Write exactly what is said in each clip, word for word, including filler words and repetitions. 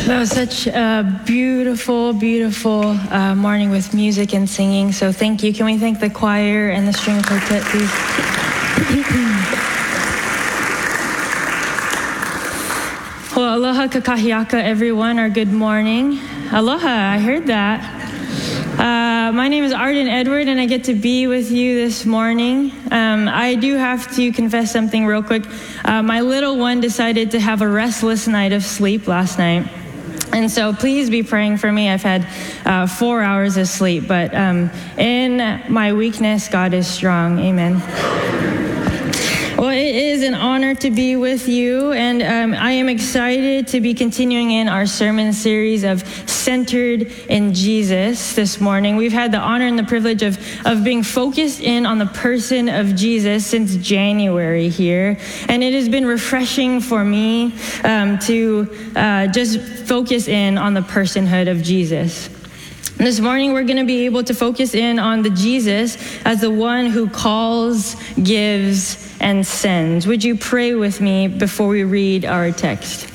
That was such a beautiful, beautiful uh, morning with music and singing. So thank you. Can we thank the choir and the string quartet, please? Well, aloha kakahiaka, everyone, or good morning. Aloha, I heard that. Uh, my name is Arden Edward, and I get to be with you this morning. Um, I do have to confess something real quick. Uh, my little one decided to have a restless night of sleep last night. And so please be praying for me. I've had uh, four hours of sleep, but um, in my weakness, God is strong. Amen. Well, it is an honor to be with you, and um, I am excited to be continuing in our sermon series of Centered in Jesus this morning. We've had the honor and the privilege of, of being focused in on the person of Jesus since January here, and it has been refreshing for me um, to uh, just focus in on the personhood of Jesus. This morning, we're going to be able to focus in on the Jesus as the one who calls, gives, and sends. Would you pray with me before we read our text?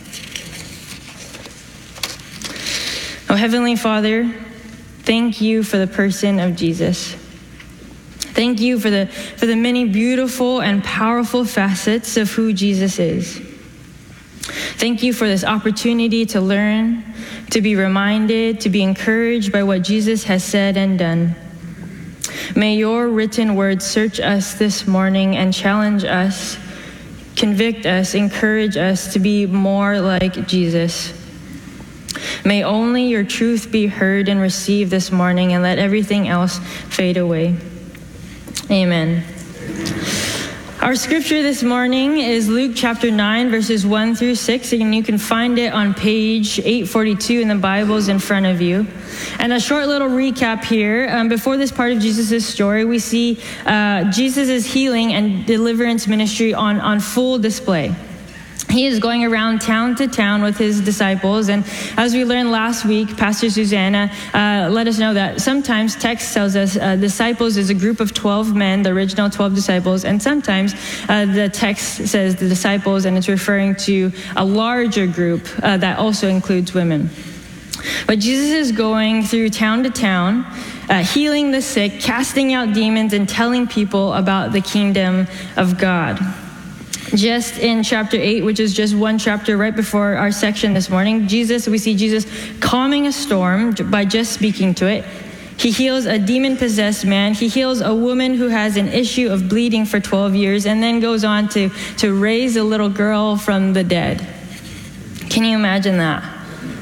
Oh, Heavenly Father, thank you for the person of Jesus. Thank you for the, for the many beautiful and powerful facets of who Jesus is. Thank you for this opportunity to learn, to be reminded, to be encouraged by what Jesus has said and done. May your written word search us this morning and challenge us, convict us, encourage us to be more like Jesus. May only your truth be heard and received this morning, and let everything else fade away. Amen. Our scripture this morning is Luke chapter nine, verses one through six, and you can find it on page eight forty-two in the Bibles in front of you. And a short little recap here. Um, before this part of Jesus' story, we see uh, Jesus' healing and deliverance ministry on, on full display. He is going around town to town with his disciples, and as we learned last week, Pastor Susanna uh, let us know that sometimes text tells us uh, disciples is a group of twelve men, the original twelve disciples, and sometimes uh, the text says the disciples, and it's referring to a larger group uh, that also includes women. But Jesus is going through town to town, uh, healing the sick, casting out demons, and telling people about the kingdom of God. Just in chapter eight, which is just one chapter right before our section this morning, Jesus, we see Jesus calming a storm by just speaking to it. He heals a demon-possessed man. He heals a woman who has an issue of bleeding for twelve years, and then goes on to, to raise a little girl from the dead. Can you imagine that?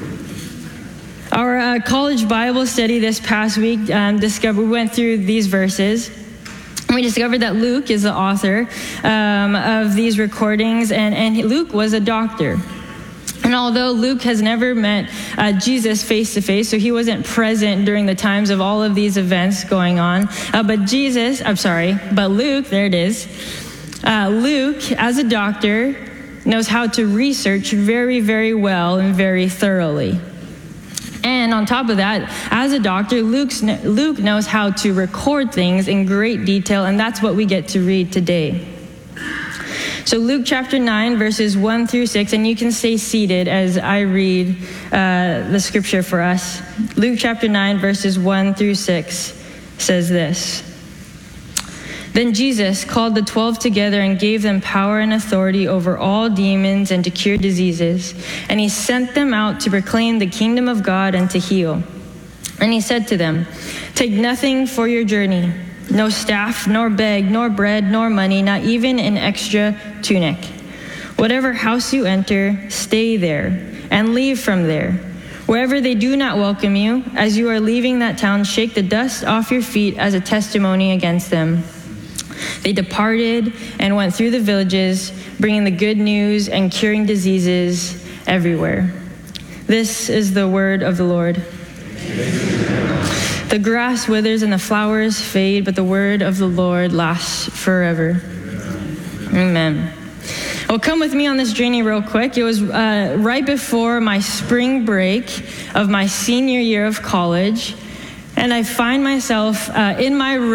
Our uh, college Bible study this past week um, discovered, we went through these verses. We discovered that Luke is the author um, of these recordings, and, and Luke was a doctor. And although Luke has never met uh, Jesus face to face, so he wasn't present during the times of all of these events going on, uh, but Jesus, I'm sorry, but Luke, there it is, uh, Luke, as a doctor, knows how to research very, very well and very thoroughly. And on top of that, as a doctor, Luke's, Luke knows how to record things in great detail, and that's what we get to read today. So Luke chapter nine, verses one through six, and you can stay seated as I read uh, the scripture for us. Luke chapter nine, verses one through six says this. Then Jesus called the twelve together and gave them power and authority over all demons and to cure diseases. And he sent them out to proclaim the kingdom of God and to heal. And he said to them, "Take nothing for your journey, no staff, nor bag, nor bread, nor money, not even an extra tunic. Whatever house you enter, stay there and leave from there. Wherever they do not welcome you, as you are leaving that town, shake the dust off your feet as a testimony against them." They departed and went through the villages, bringing the good news and curing diseases everywhere. This is the word of the Lord. The grass withers and the flowers fade, but the word of the Lord lasts forever. Amen. Well, come with me on this journey real quick. It was uh, right before my spring break of my senior year of college, and I find myself uh, in my room